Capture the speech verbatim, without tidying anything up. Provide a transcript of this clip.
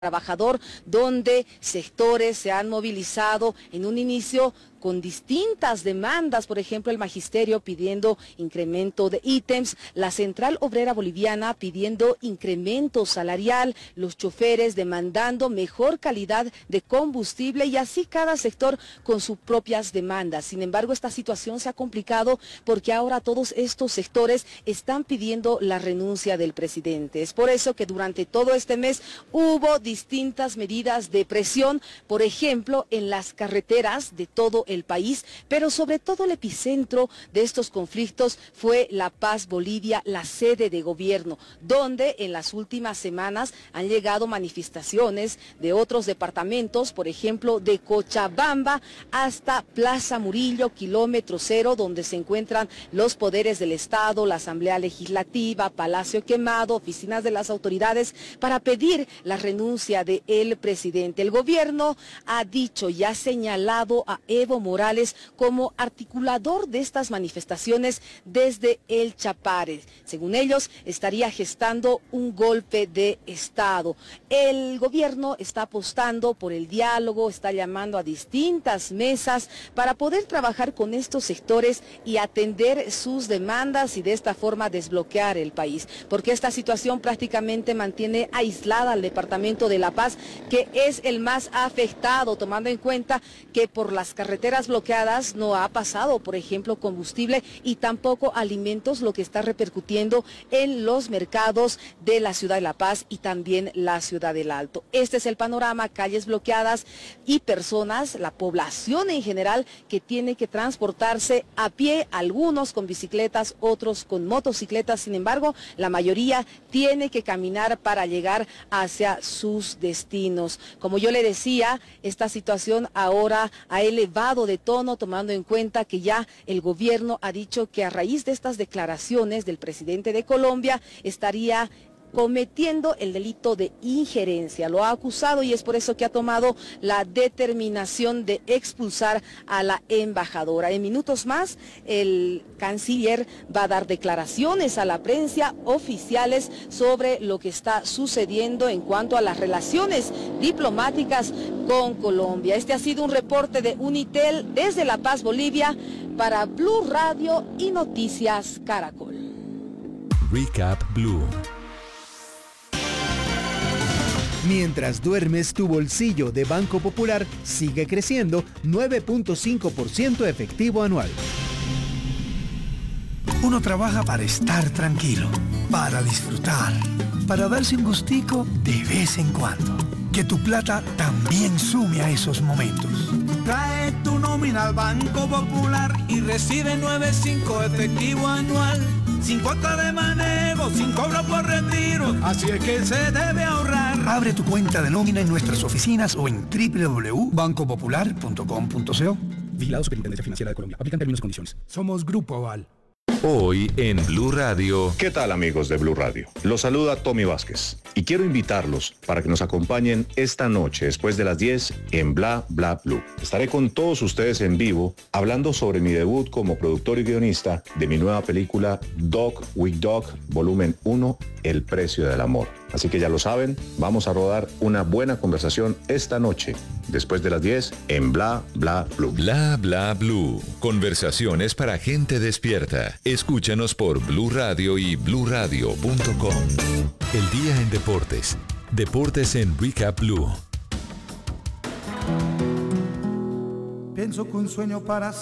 Trabajador, donde sectores se han movilizado en un inicio con distintas demandas, por ejemplo el magisterio pidiendo incremento de ítems, la Central Obrera Boliviana pidiendo incremento salarial, los choferes demandando mejor calidad de combustible y así cada sector con sus propias demandas. Sin embargo, esta situación se ha complicado porque ahora todos estos sectores están pidiendo la renuncia del presidente. Es por eso que durante todo este mes hubo distintas medidas de presión, por ejemplo en las carreteras de todo el país, pero sobre todo el epicentro de estos conflictos fue La Paz, Bolivia, la sede de gobierno, donde en las últimas semanas han llegado manifestaciones de otros departamentos, por ejemplo de Cochabamba hasta Plaza Murillo, kilómetro cero, donde se encuentran los poderes del Estado, la Asamblea Legislativa, Palacio Quemado, oficinas de las autoridades, para pedir la renuncia del presidente. El gobierno ha dicho y ha señalado a Evo Morales como articulador de estas manifestaciones desde el Chapare. Según ellos, estaría gestando un golpe de Estado. El gobierno está apostando por el diálogo, está llamando a distintas mesas para poder trabajar con estos sectores y atender sus demandas y de esta forma desbloquear el país, porque esta situación prácticamente mantiene aislada al departamento de La Paz, que es el más afectado, tomando en cuenta que por las carreteras bloqueadas no ha pasado, por ejemplo, combustible y tampoco alimentos, lo que está repercutiendo en los mercados de la ciudad de La Paz y también la ciudad del Alto. Este es el panorama: calles bloqueadas y personas, la población en general, que tiene que transportarse a pie, algunos con bicicletas, otros con motocicletas. Sin embargo, la mayoría tiene que caminar para llegar hacia sus destinos. Como yo le decía, esta situación ahora ha elevado de tono, tomando en cuenta que ya el gobierno ha dicho que a raíz de estas declaraciones del presidente de Colombia estaría cometiendo el delito de injerencia. Lo ha acusado y es por eso que ha tomado la determinación de expulsar a la embajadora. En minutos más, el canciller va a dar declaraciones a la prensa oficiales sobre lo que está sucediendo en cuanto a las relaciones diplomáticas con Colombia. Este ha sido un reporte de Unitel desde La Paz, Bolivia, para Blue Radio y Noticias Caracol. Recap Blue. Mientras duermes, tu bolsillo de Banco Popular sigue creciendo nueve punto cinco por ciento efectivo anual. Uno trabaja para estar tranquilo, para disfrutar, para darse un gustico de vez en cuando. Que tu plata también sume a esos momentos. Trae tu nómina al Banco Popular y recibe nueve punto cinco efectivo anual. Sin cuota de manejo, sin cobro por retiro, así es que se debe ahorrar. Abre tu cuenta de nómina en nuestras oficinas o en doble u doble u doble u punto banco popular punto com punto co. Vigilado Superintendencia Financiera de Colombia. Aplican términos y condiciones. Somos Grupo Aval. Hoy en Blue Radio. ¿Qué tal, amigos de Blue Radio? Los saluda Tommy Vázquez y quiero invitarlos para que nos acompañen esta noche después de las diez en Bla Bla Blue. Estaré con todos ustedes en vivo hablando sobre mi debut como productor y guionista de mi nueva película Dog with Dog Volumen uno, El Precio del Amor. Así que ya lo saben, vamos a rodar una buena conversación esta noche, después de las diez, en Bla Bla Blue. Bla Bla Blue. Conversaciones para gente despierta. Escúchanos por Blue Radio y blue radio punto com. El día en deportes. Deportes en Recap Blue. Pienso que un sueño para